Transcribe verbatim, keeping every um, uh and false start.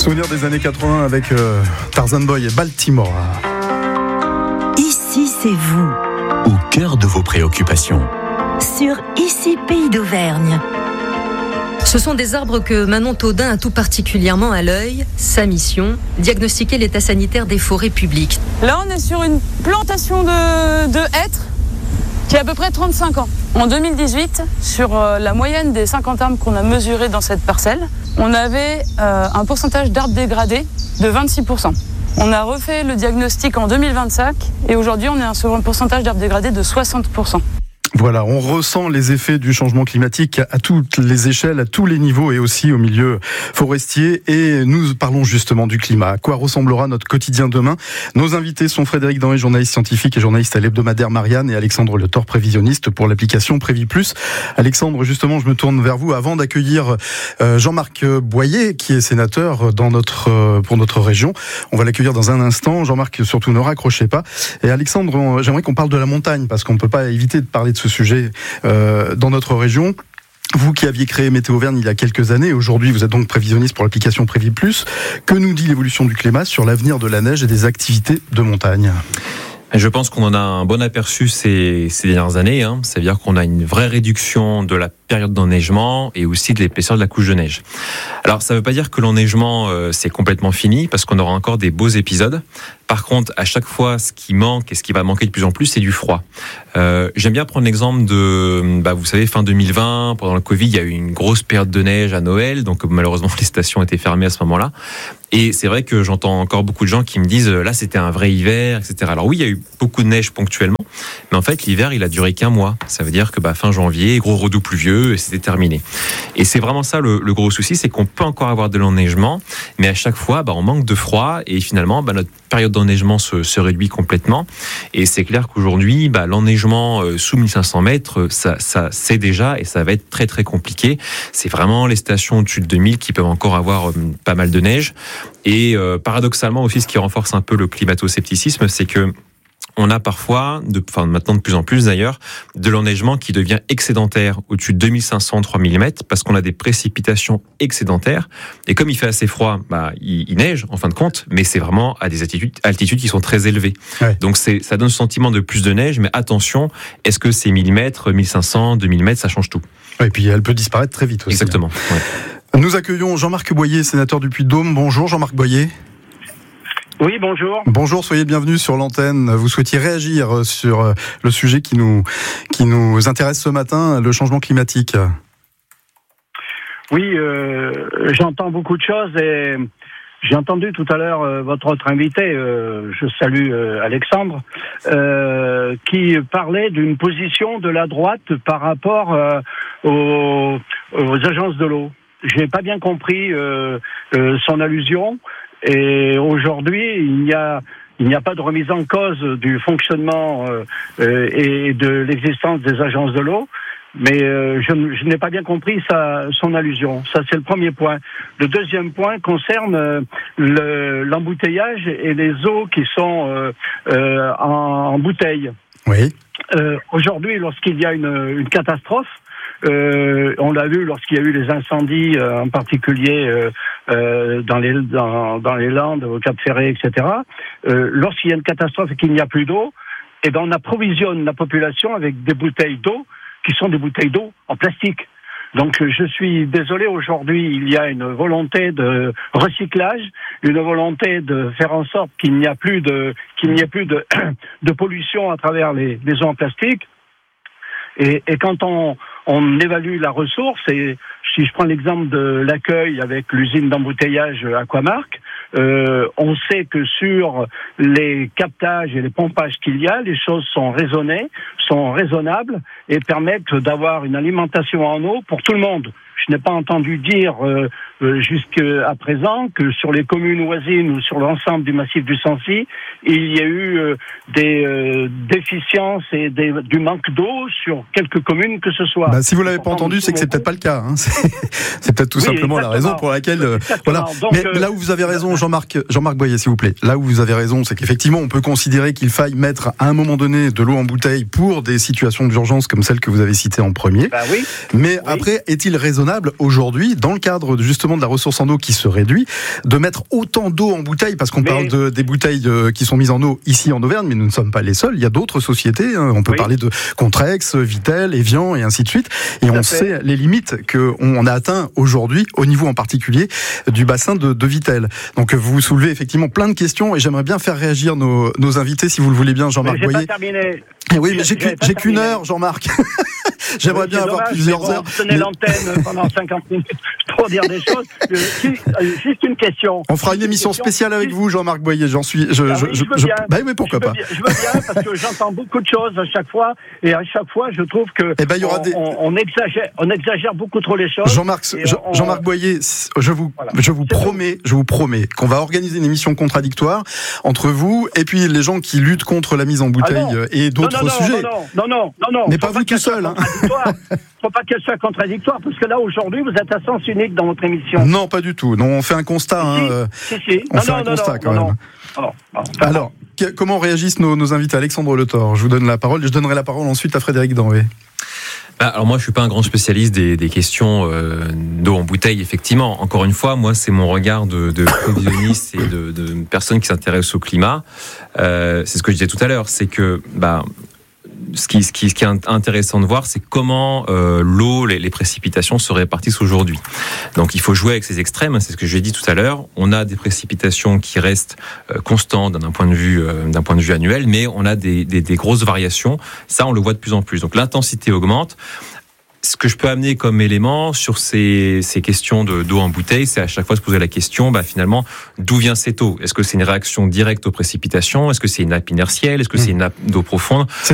Souvenir des années quatre-vingts avec euh, Tarzan Boy et Baltimore. Ici, c'est vous. Au cœur de vos préoccupations. Sur Ici, Pays d'Auvergne. Ce sont des arbres que Manon Taudin a tout particulièrement à l'œil. Sa mission, diagnostiquer l'état sanitaire des forêts publiques. Là, on est sur une plantation de, de hêtres qui a à peu près trente-cinq ans. En deux mille dix-huit, sur euh, la moyenne des cinquante arbres qu'on a mesurés dans cette parcelle, on avait euh, un pourcentage d'arbres dégradés de vingt-six pour cent. On a refait le diagnostic en deux mille vingt-cinq et aujourd'hui, on est sur un pourcentage d'arbres dégradés de soixante pour cent. Voilà, on ressent les effets du changement climatique à toutes les échelles, à tous les niveaux et aussi au milieu forestier. Et nous parlons justement du climat. À quoi ressemblera notre quotidien demain ? Nos invités sont Frédéric Danré, journaliste scientifique et journaliste à l'hebdomadaire Marianne, et Alexandre Le Thor, prévisionniste pour l'application Prévis Plus. Alexandre, justement, je me tourne vers vous avant d'accueillir Jean-Marc Boyer, qui est sénateur dans notre, pour notre région. On va l'accueillir dans un instant. Jean-Marc, surtout ne raccrochez pas. Et Alexandre, j'aimerais qu'on parle de la montagne, parce qu'on ne peut pas éviter de parler de ce sujet euh, dans notre région. Vous qui aviez créé Météo Auvergne il y a quelques années, aujourd'hui vous êtes donc prévisionniste pour l'application Prévis Plus. Que nous dit l'évolution du climat sur l'avenir de la neige et des activités de montagne ? Je pense qu'on en a un bon aperçu ces, ces dernières années. Hein. C'est-à-dire qu'on a une vraie réduction de la période d'enneigement et aussi de l'épaisseur de la couche de neige. Alors, ça ne veut pas dire que l'enneigement, euh, c'est complètement fini, parce qu'on aura encore des beaux épisodes. Par contre, à chaque fois, ce qui manque et ce qui va manquer de plus en plus, c'est du froid. Euh, j'aime bien prendre l'exemple de, bah, vous savez, fin deux mille vingt, pendant le Covid, il y a eu une grosse période de neige à Noël, donc malheureusement, les stations étaient fermées à ce moment-là. Et c'est vrai que j'entends encore beaucoup de gens qui me disent, là, c'était un vrai hiver, et cetera. Alors oui, il y a eu beaucoup de neige ponctuellement, mais en fait, l'hiver, il a duré qu'un mois. Ça veut dire que bah, fin janvier, gros redout pluvieux, et c'était terminé. Et c'est vraiment ça le, le gros souci, c'est qu'on peut encore avoir de l'enneigement, mais à chaque fois, bah, on manque de froid, et finalement, bah, notre période d'enneigement se, se réduit complètement. Et c'est clair qu'aujourd'hui, bah, l'enneigement euh, sous mille cinq cents mètres, ça, ça, c'est déjà, et ça va être très très compliqué. C'est vraiment les stations au-dessus de deux mille qui peuvent encore avoir euh, pas mal de neige. Et euh, paradoxalement aussi, ce qui renforce un peu le climato-scepticisme, c'est que on a parfois, de, enfin maintenant de plus en plus d'ailleurs, de l'enneigement qui devient excédentaire au-dessus de deux mille cinq cents à trois mille mètres, parce qu'on a des précipitations excédentaires. Et comme il fait assez froid, bah, il, il neige en fin de compte, mais c'est vraiment à des altitudes, altitudes qui sont très élevées. Ouais. Donc c'est, ça donne ce sentiment de plus de neige, mais attention, est-ce que c'est mille mètres, mille cinq cents, deux mille mètres, ça change tout. Et puis elle peut disparaître très vite aussi. Exactement. Ouais. Nous accueillons Jean-Marc Boyer, sénateur du Puy-de-Dôme. Bonjour Jean-Marc Boyer. Oui, bonjour. Bonjour, soyez bienvenue sur l'antenne. Vous souhaitiez réagir sur le sujet qui nous, qui nous intéresse ce matin, le changement climatique. Oui, euh, j'entends beaucoup de choses et j'ai entendu tout à l'heure euh, votre autre invité, euh, je salue euh, Alexandre, euh, qui parlait d'une position de la droite par rapport euh, aux, aux agences de l'eau. J'ai pas bien compris euh, euh, son allusion. Et aujourd'hui, il n'y a, il n'y a pas de remise en cause du fonctionnement euh, euh, et de l'existence des agences de l'eau, mais euh, je, je n'ai pas bien compris sa, son allusion. Ça, c'est le premier point. Le deuxième point concerne euh, le, l'embouteillage et les eaux qui sont euh, euh, en, en bouteille. Oui. Euh, aujourd'hui, lorsqu'il y a une, une catastrophe, Euh, on l'a vu lorsqu'il y a eu les incendies, euh, en particulier euh, euh, dans les dans, dans les Landes, au Cap Ferret, et cetera. Euh, lorsqu'il y a une catastrophe et qu'il n'y a plus d'eau, eh ben on approvisionne la population avec des bouteilles d'eau qui sont des bouteilles d'eau en plastique. Donc je suis désolé, aujourd'hui il y a une volonté de recyclage, une volonté de faire en sorte qu'il n'y a plus de qu'il n'y ait plus de de pollution à travers les, les eaux en plastique. Et, et quand on, on évalue la ressource, et si je prends l'exemple de l'accueil avec l'usine d'embouteillage Aquamark, euh, on sait que sur les captages et les pompages qu'il y a, les choses sont raisonnées, sont raisonnables et permettent d'avoir une alimentation en eau pour tout le monde. Je n'ai pas entendu dire euh, euh, jusqu'à présent que sur les communes voisines ou sur l'ensemble du massif du Sancy, il y a eu euh, des euh, déficiences et des, du manque d'eau sur quelques communes que ce soit. Bah, si vous l'avez pas entendu, c'est que c'est peut-être pas le cas. Hein. C'est, c'est peut-être tout oui, simplement exactement. La raison pour laquelle. Euh, voilà. Donc, Mais euh, là où vous avez raison, Jean-Marc, Jean-Marc Boyer, s'il vous plaît. Là où vous avez raison, c'est qu'effectivement, on peut considérer qu'il faille mettre à un moment donné de l'eau en bouteille pour des situations d'urgence comme celle que vous avez citée en premier. Bah oui. Mais oui. après, est-il raisonnable raisonnable aujourd'hui, dans le cadre justement de la ressource en eau qui se réduit, de mettre autant d'eau en bouteille, parce qu'on mais... parle de, des bouteilles euh, qui sont mises en eau ici en Auvergne, mais nous ne sommes pas les seuls. Il y a d'autres sociétés, hein. On peut oui. parler de Contrex, Vittel, Evian et ainsi de suite. Et Tout on sait les limites qu'on a atteint aujourd'hui, au niveau en particulier du bassin de, de Vittel. Donc vous soulevez effectivement plein de questions et j'aimerais bien faire réagir nos, nos invités, si vous le voulez bien, Jean-Marc mais j'ai Boyer. Pas terminé. Et oui, mais j'ai, j'ai, j'ai qu'une heure, Jean-Marc. J'aimerais oui, bien avoir dommage, plusieurs bon, heures. Tenez mais... l'antenne pendant cinquante minutes pour dire des choses. Euh, juste, euh, juste une question. On fera une émission une spéciale avec vous, Jean-Marc Boyer. J'en suis. Je, ah je, oui, je, je, je... Bien. Bah oui, pourquoi je pas. Bien, je veux bien parce que j'entends beaucoup de choses à chaque fois et à chaque fois, je trouve que eh ben, y aura on, des... on, on exagère, on exagère beaucoup trop les choses. Jean-Marc, on... Jean-Marc Boyer, je vous, voilà. je vous promets, je vous promets qu'on va organiser une émission contradictoire entre vous et puis les gens qui luttent contre la mise en bouteille ah et d'autres non, non, sujets. Non, non, non, non, non. Mais pas vous tout seul. Hein. Faut pas qu'elle soit contradictoire, parce que là, aujourd'hui, vous êtes à sens unique dans votre émission. Non, pas du tout. Non, on fait un constat. Si, hein. si, si. On non, fait non, un non, constat, non, quand non, même. Non, non, non. Alors, que, comment réagissent nos, nos invités? Alexandre Le Thor, je vous donne la parole. Et je donnerai la parole ensuite à Frédéric Danvé. Alors moi, je suis pas un grand spécialiste des, des questions euh, d'eau en bouteille, effectivement. Encore une fois, moi, c'est mon regard de, de prévisionniste et de, de personne qui s'intéresse au climat. Euh, c'est ce que je disais tout à l'heure, c'est que... bah, Ce qui, ce, qui, ce qui est intéressant de voir, c'est comment euh, l'eau, les, les précipitations se répartissent aujourd'hui. Donc il faut jouer avec ces extrêmes, c'est ce que j'ai dit tout à l'heure. On a des précipitations qui restent euh, constantes d'un point de vue, euh, d'un point de vue annuel, mais on a des, des, des grosses variations. Ça, on le voit de plus en plus. Donc l'intensité augmente. Ce que je peux amener comme élément sur ces, ces questions de, d'eau en bouteille, c'est à chaque fois se poser la question, bah, finalement, d'où vient cette eau? Est-ce que c'est une réaction directe aux précipitations? Est-ce que c'est une nappe inertielle? Est-ce que c'est une nappe d'eau profonde?